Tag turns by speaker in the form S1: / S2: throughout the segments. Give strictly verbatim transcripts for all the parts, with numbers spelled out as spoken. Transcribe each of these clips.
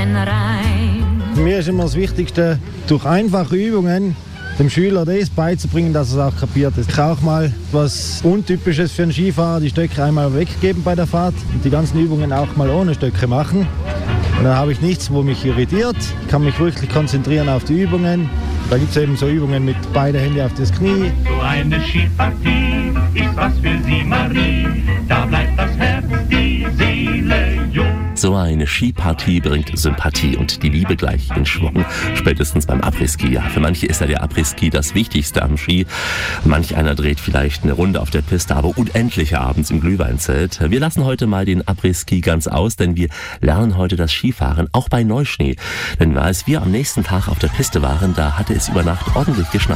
S1: Mädchen rein.
S2: Für mich ist immer das Wichtigste, durch einfache Übungen dem Schüler das beizubringen, dass er es auch kapiert. Ich habe auch mal was Untypisches für einen Skifahrer, die Stöcke einmal weggeben bei der Fahrt und die ganzen Übungen auch mal ohne Stöcke machen. Und dann habe ich nichts, wo mich irritiert. Ich kann mich wirklich konzentrieren auf die Übungen. Da gibt es eben so Übungen mit beide Hände auf das Knie.
S3: So eine Skipartie ist was für Sie, Marie. Da bleibt das Herz, die Seele jung.
S4: So eine Skipartie bringt Sympathie und die Liebe gleich in Schwung, spätestens beim Après-Ski. Ja, für manche ist ja der Après-Ski das Wichtigste am Ski. Manch einer dreht vielleicht eine Runde auf der Piste, aber unendliche abends im Glühweinzelt. Wir lassen heute mal den Après-Ski ganz aus, denn wir lernen heute das Skifahren, auch bei Neuschnee. Denn als wir am nächsten Tag auf der Piste waren, da hatte es über Nacht ordentlich geschneit.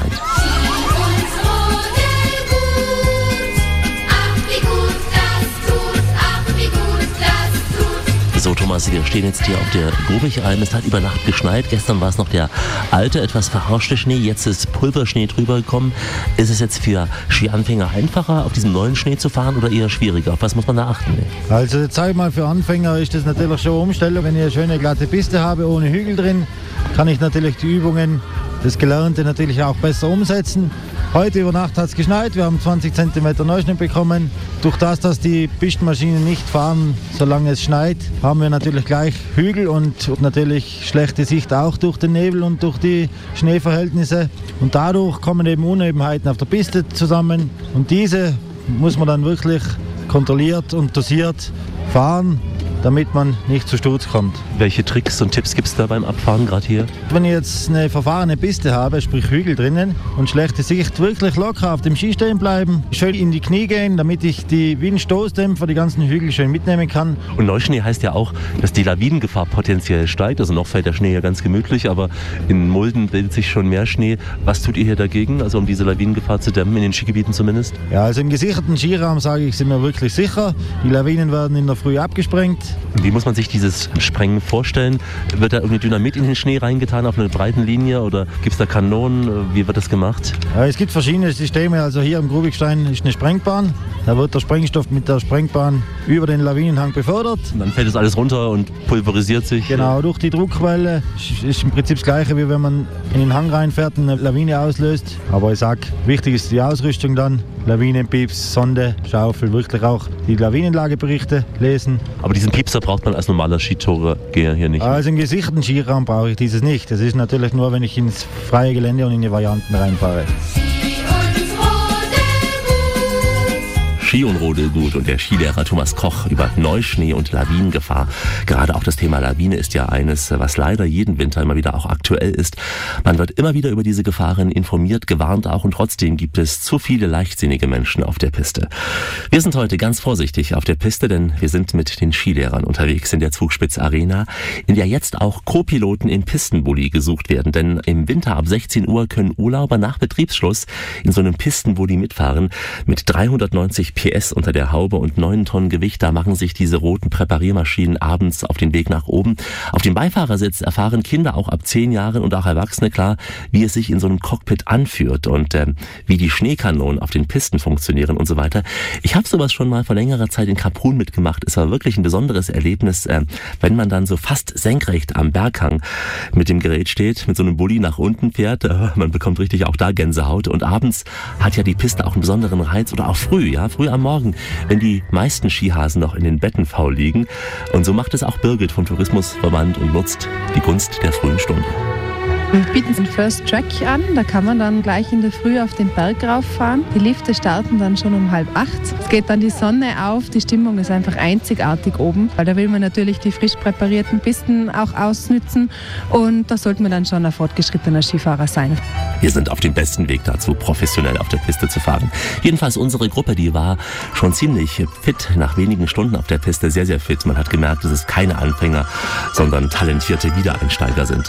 S4: So Thomas, wir stehen jetzt hier auf der Grobichealm. Es hat über Nacht geschneit. Gestern war es noch der alte, etwas verrauschte Schnee. Jetzt ist Pulverschnee drüber gekommen. Ist es jetzt für Skianfänger einfacher, auf diesem neuen Schnee zu fahren oder eher schwieriger? Auf was muss man da achten?
S2: Also jetzt sage ich mal, für Anfänger ist das natürlich schon eine Umstellung. Wenn ich eine schöne glatte Piste habe, ohne Hügel drin, kann ich natürlich die Übungen, das Gelernte natürlich auch besser umsetzen. Heute über Nacht hat es geschneit, wir haben zwanzig Zentimeter Neuschnee bekommen. Durch das, dass die Pistenmaschinen nicht fahren, solange es schneit, haben wir natürlich gleich Hügel und natürlich schlechte Sicht auch durch den Nebel und durch die Schneeverhältnisse. Und dadurch kommen eben Unebenheiten auf der Piste zusammen und diese muss man dann wirklich kontrolliert und dosiert fahren, damit man nicht zu Sturz kommt.
S4: Welche Tricks und Tipps gibt es da beim Abfahren gerade hier?
S2: Wenn ich jetzt eine verfahrene Piste habe, sprich Hügel drinnen und schlechte Sicht, wirklich locker auf dem Ski stehen bleiben, schön in die Knie gehen, damit ich die Windstoßdämpfer, die ganzen Hügel schön mitnehmen kann.
S4: Und Neuschnee heißt ja auch, dass die Lawinengefahr potenziell steigt. Also noch fällt der Schnee ja ganz gemütlich, aber in Mulden bildet sich schon mehr Schnee. Was tut ihr hier dagegen, also um diese Lawinengefahr zu dämmen, in den Skigebieten zumindest?
S2: Ja, also im gesicherten Skiraum, sage ich, sind wir wirklich sicher. Die Lawinen werden in der Früh abgesprengt.
S4: Und wie muss man sich dieses Sprengen vorstellen? Wird da irgendwie Dynamit in den Schnee reingetan auf einer breiten Linie oder gibt es da Kanonen? Wie wird das gemacht?
S2: Ja, es gibt verschiedene Systeme. Also hier im Grubigstein ist eine Sprengbahn. Da wird der Sprengstoff mit der Sprengbahn über den Lawinenhang befördert.
S4: Und dann fällt das alles runter und pulverisiert sich?
S2: Genau, durch die Druckwelle. Ist im Prinzip das Gleiche, wie wenn man in den Hang reinfährt und eine Lawine auslöst. Aber ich sage, wichtig ist die Ausrüstung dann. Lawinenpieps, Sonde, Schaufel, wirklich auch die Lawinenlageberichte lesen.
S4: Aber diesen Piepser braucht man als normaler Skitourer-Geher hier nicht?
S2: Also im gesicherten Skiraum brauche ich dieses nicht. Das ist natürlich nur, wenn ich ins freie Gelände und in die Varianten reinfahre.
S4: Ski und Rodelgut und der Skilehrer Thomas Koch über Neuschnee und Lawinengefahr. Gerade auch das Thema Lawine ist ja eines, was leider jeden Winter immer wieder auch aktuell ist. Man wird immer wieder über diese Gefahren informiert, gewarnt auch und trotzdem gibt es zu viele leichtsinnige Menschen auf der Piste. Wir sind heute ganz vorsichtig auf der Piste, denn wir sind mit den Skilehrern unterwegs in der Zugspitz Arena, in der jetzt auch Co-Piloten im Pistenbully gesucht werden, denn im Winter ab sechzehn Uhr können Urlauber nach Betriebsschluss in so einem Pistenbully mitfahren mit dreihundertneunzig P S unter der Haube und neun Tonnen Gewicht. Da machen sich diese roten Präpariermaschinen abends auf den Weg nach oben. Auf dem Beifahrersitz erfahren Kinder auch ab zehn Jahren und auch Erwachsene klar, wie es sich in so einem Cockpit anführt und äh, wie die Schneekanonen auf den Pisten funktionieren und so weiter. Ich habe sowas schon mal vor längerer Zeit in Kaprun mitgemacht. Es war wirklich ein besonderes Erlebnis, äh, wenn man dann so fast senkrecht am Berghang mit dem Gerät steht, mit so einem Bulli nach unten fährt. Äh, man bekommt richtig auch da Gänsehaut. Und abends hat ja die Piste auch einen besonderen Reiz oder auch früh, ja, früh am Morgen, wenn die meisten Skihasen noch in den Betten faul liegen. Und so macht es auch Birgit vom Tourismusverband und nutzt die Gunst der frühen Stunde.
S5: Wir bieten den First Track an, da kann man dann gleich in der Früh auf den Berg rauffahren. Die Lifte starten dann schon um halb acht. Es geht dann die Sonne auf, die Stimmung ist einfach einzigartig oben, weil da will man natürlich die frisch präparierten Pisten auch ausnützen und da sollte man dann schon ein fortgeschrittener Skifahrer sein.
S4: Wir sind auf dem besten Weg dazu, professionell auf der Piste zu fahren. Jedenfalls unsere Gruppe, die war schon ziemlich fit, nach wenigen Stunden auf der Piste sehr, sehr fit. Man hat gemerkt, dass es keine Anfänger, sondern talentierte Wiedereinsteiger sind.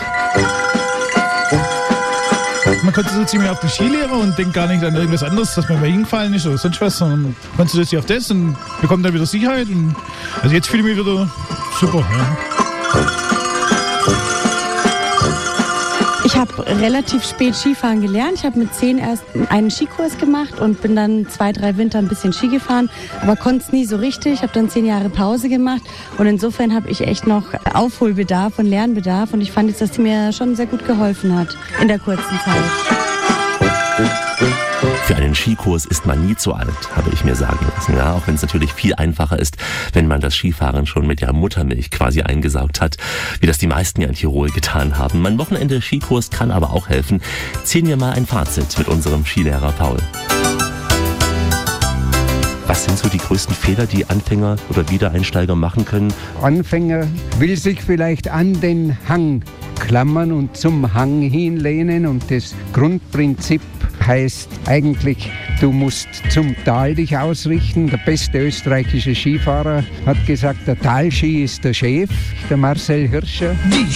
S6: Man konzentriert sich mehr auf die Skilehrer und denkt gar nicht an irgendwas anderes, dass man mal hingefallen ist oder sonst was, sondern konzentriert sich auf das und bekommt dann wieder Sicherheit. Und also jetzt fühle ich mich wieder super. Ja.
S7: Ich habe
S1: relativ spät Skifahren gelernt. Ich habe mit zehn erst einen Skikurs gemacht und bin dann zwei, drei Winter ein bisschen Ski gefahren, aber konnte es nie so richtig. Ich habe dann zehn Jahre Pause gemacht und insofern habe ich echt noch Aufholbedarf und Lernbedarf und ich fand jetzt, dass die mir schon sehr gut geholfen hat in der kurzen Zeit.
S4: Für einen Skikurs ist man nie zu alt, habe ich mir sagen lassen. Ja, auch wenn es natürlich viel einfacher ist, wenn man das Skifahren schon mit der Muttermilch quasi eingesaugt hat, wie das die meisten ja in Tirol getan haben. Mein Wochenende-Skikurs kann aber auch helfen. Ziehen wir mal ein Fazit mit unserem Skilehrer Paul. Was sind so die größten Fehler, die Anfänger oder Wiedereinsteiger machen können?
S7: Anfänger will sich vielleicht an den Hang klammern und zum Hang hinlehnen und das Grundprinzip heißt eigentlich, du musst zum Tal dich ausrichten. Der beste österreichische Skifahrer hat gesagt, der Talski ist der Chef, der Marcel Hirscher.